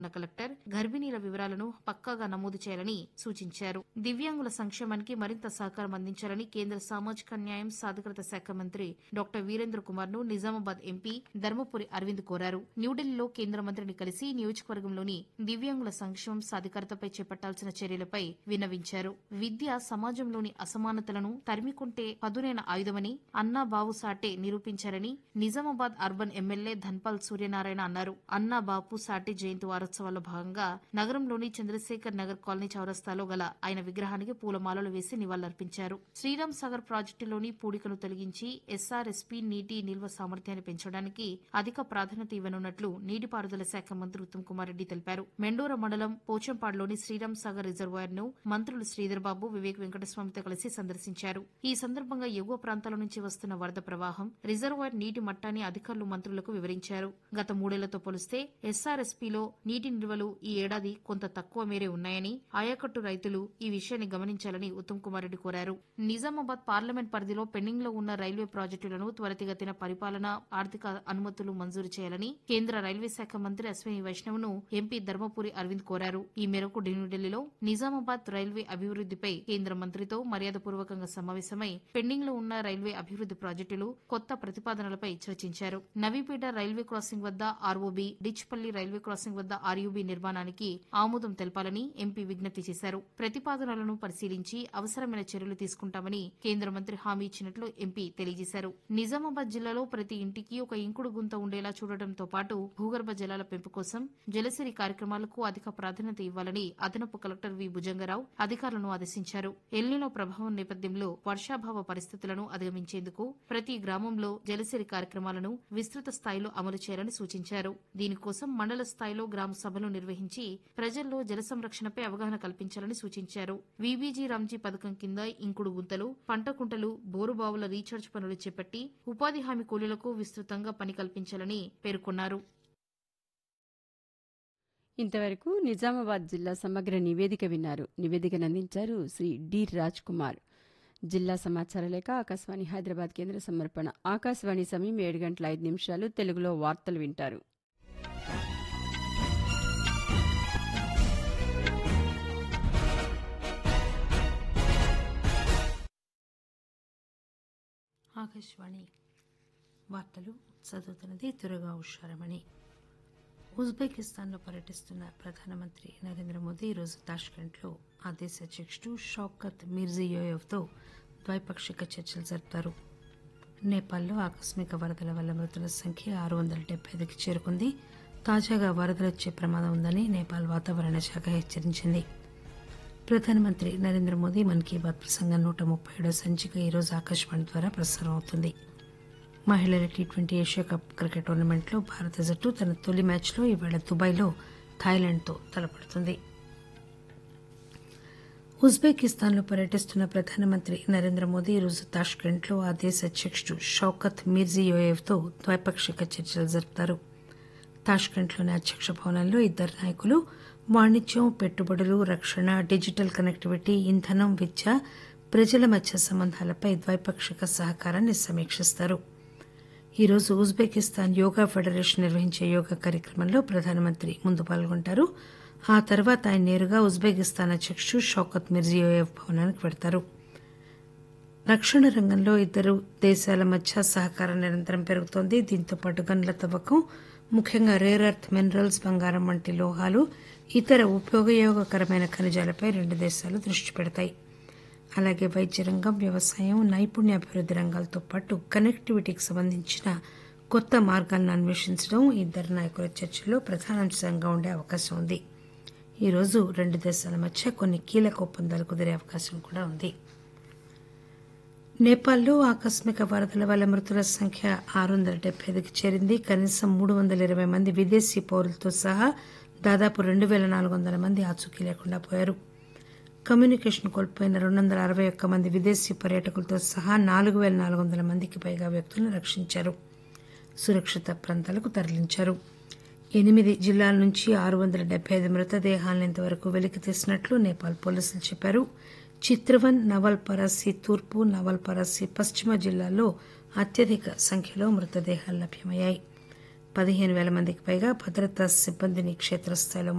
Collector గర్భిణీల వివరాలను పక్కాగా నమోదు చేయాలని సూచించారు. దివ్యాంగుల సంక్షేమానికి మరింత సహకారం అందించాలని కేంద్ర సామాజిక న్యాయం సాధికారత శాఖ మంత్రి డాక్టర్ వీరేంద్ర కుమార్ ను నిజామాబాద్ ఎంపీ ధర్మపురి అరవింద్ కోరారు. న్యూఢిల్లీలో కేంద్ర మంత్రిని కలిసి నియోజకవర్గంలోని దివ్యాంగుల సంక్షేమం సాధికారతపై చేపట్టాల్సిన చర్యలపై విన్నవించారు. విద్య సమాజంలోని అసమానతలను తరిమికొంటే పదునైన ఆయుధమని, అన్నా బావు సాటే నిరూపించారని నిజామాబాద్ అర్బన్ ఎమ్మెల్యే ధన్పాల్ సూర్యనారాయణ అన్నారు. అన్నా బాపు సాటే జయంతి వారోత్సవాల్లో భాగంగా నగరంలోని చంద్రశేఖర్ నగర్ కాలనీ చౌరస్తాలో గల ఆయన విగ్రహానికి పూలమాలలు వేసి నివాళులర్పించారు. శ్రీరామ్ సాగర్ ప్రాజెక్టులోని పూడికను తొలగించి ఎస్ఆర్ఎస్పీ నీటి నిల్వ సామర్థ్యాన్ని పెంచడానికి అధిక ప్రాధాన్యత ఇవ్వనున్నట్లు నీటిపారుదల శాఖ మంత్రి ఉత్తమ్ కుమార్ రెడ్డి తెలిపారు. మెండోర మండలం పోచంపాడులోని శ్రీరామ్ సాగర్ రిజర్వాయర్ ను మంత్రులు శ్రీధర్బాబు, వివేక్ వెంకటస్వామితో కలిసి సందర్శించారు. ఈ సందర్భంగా ఎగువ ప్రాంతాల నుంచి వస్తున్న వరద ప్రవాహం, రిజర్వాయర్ నీటి మట్టాన్ని అధికారులు మంత్రులకు వివరించారు. గత 3 ఏళ్లతో పోలిస్తే ఎస్ఆర్ఎస్పీలో నీటి నిల్వలు ఈ ఏడాది కొంత తక్కువ మేరే ఉన్నాయని, ఆయకట్టు రైతులు ఈ విషయాన్ని గమనించాలని ఉత్తమ్ కుమార్ రెడ్డి కోరారు. నిజామాబాద్ పార్లమెంట్ పరిధిలో పెండింగ్ లో ఉన్న రైల్వే ప్రాజెక్టులను త్వరితగతిన పరిపాలన, ఆర్థిక అనుమతులు మంజూరు చేయాలని కేంద్ర రైల్వే శాఖ మంత్రి అశ్విని వైష్ణవ్ ను ఎంపీ ధర్మపురి అరవింద్ కోరారు. ఈ మేరకు న్యూఢిల్లీలో నిజామాబాద్ రైల్వే అభివృద్దిపై కేంద్ర మంత్రితో మర్యాదపూర్వకంగా సమావేశమై పెండింగ్ లో ఉన్న రైల్వే అభివృద్ది ప్రాజెక్టులు, కొత్త ప్రతిపాదనలపై చర్చించారు. నవీపేట రైల్వే క్రాసింగ్ వద్ద ఆర్ఓబీ, డిచ్పల్లి రైల్వే క్రాసింగ్ వద్ద ఆర్యూబీ నిర్మాణానికి ఆమోదం తెలపాలని ఎంపీ విజ్ఞప్తి చేశారు. ప్రతిపాదనలను పరిశీలించి అవసరమైన చర్యలు తీసుకుంటామని కేంద్ర మంత్రి హామీ ఇచ్చినట్లు ఎంపీ తెలియజేశారు. నిజామాబాద్ జిల్లాలో ప్రతి ఇంటికి ఒక ఇంకుడు గుంత ఉండేలా చూడటంతో పాటు భూగర్భ జలాల పెంపు కోసం జలసిరి కార్యక్రమాలకు అధిక ప్రాధాన్యత ఇవ్వాలని అదనపు కలెక్టర్ వి భుజంగరావు అధికారులను ఆదేశించారు. ఎల్నినో ప్రభావం నేపథ్యంలో వర్షాభావ పరిస్థితులను అధిగమించేందుకు ప్రతి గ్రామంలో జలసిరి కార్యక్రమాలను విస్తృత స్థాయిలో అమలు చేయాలని సూచించారు. దీనికోసం మండల స్థాయిలో గ్రామ సభలు నిర్వహించి ప్రజల్లో జల సంరక్షణపై అవగాహన కల్పించాలని సూచించారు. వీబీజీ రామ్జీ పథకం కింద ఇంకుడు గుంతలు, పంట కుంటలు, బోరుబావుల రీఛార్జ్ పనులు చేపట్టి ఉపాధి హామీ కూలీలకు విస్తృతంగా పని కల్పించాలని పేర్కొన్నారు. ఇంతవరకు నిజామాబాద్ జిల్లా సమగ్ర నివేదిక విన్నారు. నివేదికను అందించారు శ్రీ డి రాజ్ కుమార్. జిల్లా సమాచార లేఖ ఆకాశవాణి హైదరాబాద్ కేంద్ర సమర్పణ. ఆకాశవాణి సమయం 7:05 తెలుగులో వార్తలు వింటారు. ఆకాశవాణి వార్తలు చదువుతున్నది దుర్గా ఉషారమణి. ఉజ్బెకిస్తాన్లో పర్యటిస్తున్న ప్రధానమంత్రి నరేంద్ర మోదీ ఈరోజు తాష్కెంట్లో ఆ దేశ అధ్యక్షుడు షౌకత్ మిర్జియోయెవ్తో ద్వైపాక్షిక చర్చలు జరుపుతారు. నేపాల్లో ఆకస్మిక వరదల వల్ల మృతుల సంఖ్య 675కి చేరుకుంది. తాజాగా వరదలొచ్చే ప్రమాదం ఉందని నేపాల్ వాతావరణ శాఖ హెచ్చరించింది. ప్రధానమంత్రి నరేంద్ర మోదీ మన్ కీ బాత్ ప్రసంగం 137వ సంచిక ఈరోజు ఆకాశవాణి ద్వారా ప్రసారం అవుతుంది. మహిళల టీ20 ఏషియా కప్ క్రికెట్ టోర్నమెంట్లో భారత జట్టు తన తొలి మ్యాచ్లో ఇవాళ దుబాయ్లో థాయిలాండ్తో తలపడుతుంది. ఉజ్బెకిస్తాన్లో పర్యటిస్తున్న ప్రధానమంత్రి నరేంద్ర మోదీ ఈరోజు తాష్కెంట్లో ఆ దేశ అధ్యక్షుడు షౌకత్ మిర్జియోయెవ్తో ద్వైపాక్షిక చర్చలు జరుపుతారు. తాష్కెంట్లోని అధ్యక్ష భవనంలో ఇద్దరు నాయకులు వాణిజ్యం, పెట్టుబడులు, రక్షణ, డిజిటల్ కనెక్టివిటీ, ఇంధనం, విద్య, ప్రజల మధ్య సంబంధాలపై ద్వైపాక్షిక సహకారాన్ని సమీక్షిస్తారు. ఈరోజు ఉజ్బెకిస్తాన్ యోగా ఫెడరేషన్ నిర్వహించే యోగా కార్యక్రమంలో ప్రధానమంత్రి ముందు పాల్గొంటారు. ఆ తర్వాత ఆయన నేరుగా ఉజ్బెకిస్తాన్ అధ్యక్షుడు షౌకత్ మిర్జియోయెవ్ భవనానికి వెడతారు. రక్షణ రంగంలో ఇద్దరు దేశాల మధ్య సహకారం నిరంతరం పెరుగుతోంది. దీంతో పాటు గనుల తవ్వకం, ముఖ్యంగా రేర్ ఎర్త్ మినరల్స్, బంగారం వంటి లోహాలు, ఇతర ఉపయోగకరమైన ఖనిజాలపై రెండు దేశాలు దృష్టి పెడతాయి. అలాగే వైద్య రంగం, వ్యవసాయం, నైపుణ్యాభివృద్ధి రంగాలతో పాటు కనెక్టివిటీకి సంబంధించిన కొత్త మార్గాలను అన్వేషించడం ఇద్దరు నాయకుల చర్చల్లో ప్రధాన అంశంగా ఉండే అవకాశం ఉంది. ఈరోజు రెండు దేశాల మధ్య కొన్ని కీలక ఒప్పందాలు కుదిరే అవకాశం కూడా ఉంది. నేపాల్లో ఆకస్మిక వరదల వల్ల మృతుల సంఖ్య 675కి చేరింది. కనీసం 320 మంది విదేశీ పౌరులతో సహా దాదాపు 2400 మంది ఆచూకీ లేకుండా పోయారు. కమ్యూనికేషన్ కోల్పోయిన 261 మంది విదేశీ పర్యాటకులతో సహా 4400 మందికి పైగా వ్యక్తులను రక్షించారు, సురక్షిత ప్రాంతాలకు తరలించారు. 8 జిల్లాల నుంచి 675 మృతదేహాలను ఇంతవరకు వెలికితీసినట్లు నేపాల్ పోలీసులు చెప్పారు. చిత్రవన్, నవల్పరాసి తూర్పు, నవల్పరాసి పశ్చిమ జిల్లాల్లో అత్యధిక సంఖ్యలో మృతదేహాలు లభ్యమయ్యాయి. 15,000 మందికి పైగా భద్రతా సిబ్బందిని క్షేత్రస్థాయిలో